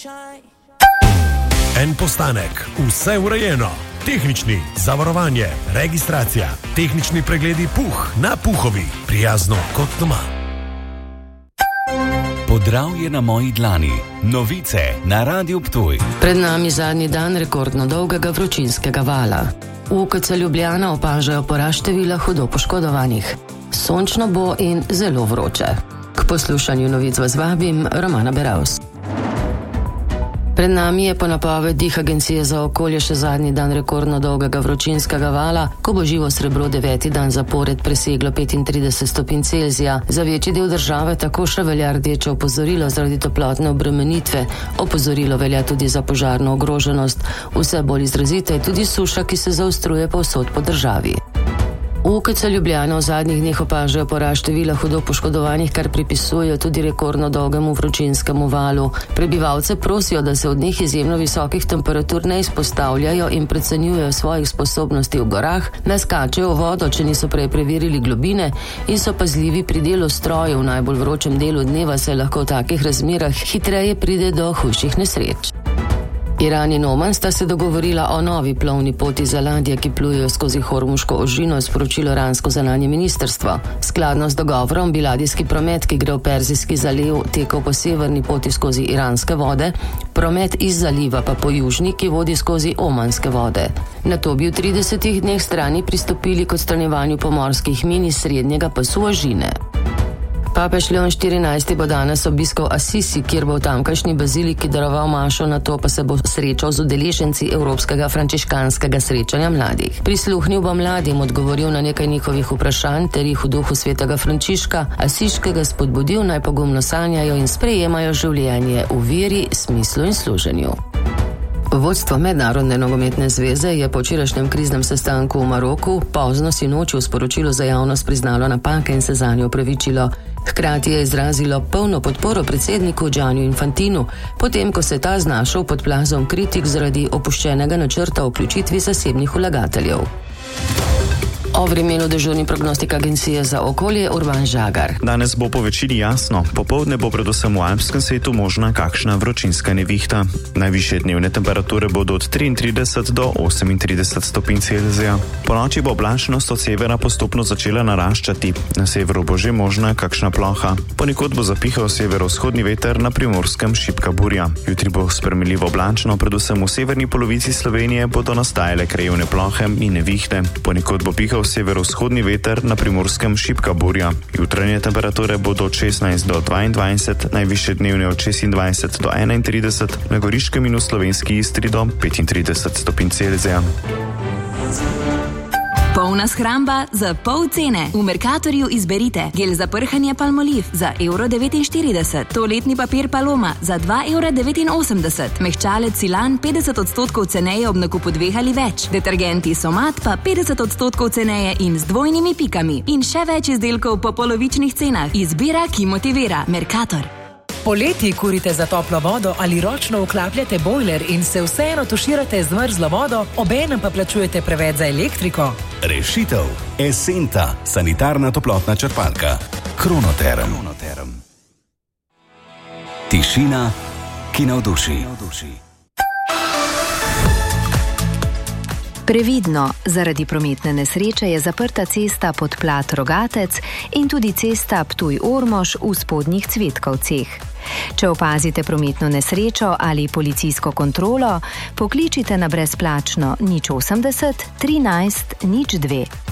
En postanek, vse urejeno. Tehnični, zavarovanje, registracija, tehnični pregledi Puh na Puhovi. Prijazno kot doma. Podravje na moji dlani. Novice na Radiu Ptuj. Pred nami zadnji dan rekordno dolgega vročinskega vala. V UKC Ljubljana opažajo porast števila hudo poškodovanih. Sončno bo in zelo vroče. K poslušanju novic vas vabim Romana Beravs. Pred nami je po napovedih Agencije za okolje še zadnji dan rekordno dolgega vročinskega vala, ko bo živo srebro 9. dan zapored preseglo 35 stopinj Celzija. Za večji del države tako še velja rdeče opozorilo zaradi toplotne obremenitve. Opozorilo velja tudi za požarno ogroženost. Vse bolj izrazita je tudi suša, ki se zaostruje povsod po državi. V UKC Ljubljana v zadnjih dneh opažajo porast števila hudo poškodovanih, kar pripisujejo tudi rekordno dolgemu vročinskemu valu. Prebivalce prosijo, da se od njih izjemno visokih temperatur ne izpostavljajo in precenjujejo svojih sposobnosti v gorah, ne skačejo v vodo, če niso prej preverili globine in so pazljivi pri delu strojev. V najbolj vročem delu dneva se lahko v takih razmerah hitreje pride do hujših nesreč. Iran in Oman sta se dogovorila o novi plovni poti za ladje, ki plujejo skozi Hormuško ožino, je sporočilo iransko zunanje ministrstvo. Skladno z dogovorom bi ladijski promet, ki gre v Perzijski zaliv, tekel po severni poti skozi iranske vode, promet iz zaliva pa po južni, ki vodi skozi omanske vode. Nato bi v 30 dneh strani pristopili k odstranjevanju pomorskih min iz srednjega pasu ožine. Papež Leon XIV bo danes obiskal Asisi, kjer bo v tamkajšnji baziliki daroval mašo, nato pa se bo srečal z udeleženci Evropskega frančiškanskega srečanja mladih. Prisluhnil bo mladim, odgovoril na nekaj njihovih vprašanj ter jih v duhu svetega Frančiška Asiškega spodbudil, naj pogumno sanjajo in sprejemajo življenje v veri, smislu in služenju. Vodstvo Mednarodne nogometne zveze je po včerajšnjem kriznem sestanku v Maroku pozno sinoči v sporočilu za javnost priznalo napake in se zanjo opravičilo. Hkrati je izrazilo polno podporo predsedniku Gianniu Infantinu, potem ko se ta znašel pod plazom kritik zaradi opuščenega načrta o vključitvi zasebnih vlagateljev. O vremenu dežurni prognostik Agencije za okolje Urban Žagar. Danes bo po večini jasno, popoldne bo predvsem v alpskem svetu možna kakšna vročinska nevihta. Najvišje dnevne temperature bodo od 33 do 38 stopinj Celzija. Po noči bo oblačnost od severa postopno začela naraščati. Na severu bo že možna kakšna ploha. Ponekod bo zapihal severovzhodni veter, na Primorskem šibka burja. Jutri bo sprejemljivo oblačno, predvsem v severni polovici Slovenije bodo nastajale krajevne plohe in nevihte. Ponekod bo pihal severovzhodni veter, na Primorskem šibka burja. Jutranje temperature bodo od 16 do 22, najvišje dnevne od 26 do 31, na Goriškem in v slovenski Istri do 35 stopinj Celzija. Polna shramba za pol cene. V Mercatorju izberite gel za prhanje Palmolive za €1,49, toaletni papir Paloma za €2,89, mehčalec Silan 50% ceneje ob nakupu 2 ali več, detergenti Somat pa 50% ceneje in z dvojnimi pikami. In še več izdelkov po polovičnih cenah. Izbira, ki motivira. Mercator. Poleti kurite za toplo vodo ali ročno vklapljate bojler in se vseeno tuširate z mrzlo vodo, obenem pa plačujete preveč za elektriko? Rešitev. Esenta, sanitarna toplotna črpalka. Kronoterm. Tišina, ki navduši. Previdno, zaradi prometne nesreče je zaprta cesta Podplat Rogatec in tudi cesta Ptuj-Ormož v Spodnjih Cvetkovcih. Če opazite prometno nesrečo ali policijsko kontrolo, pokličite na brezplačno 080 13 02.